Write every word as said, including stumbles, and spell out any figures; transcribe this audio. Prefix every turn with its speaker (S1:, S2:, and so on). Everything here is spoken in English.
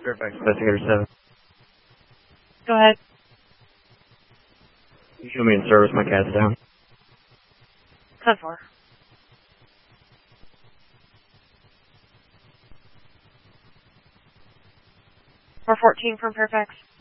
S1: Fairfax Investigator seven.
S2: Go ahead.
S1: You show me in service, my cat's down.
S2: ten four. four fourteen from Fairfax.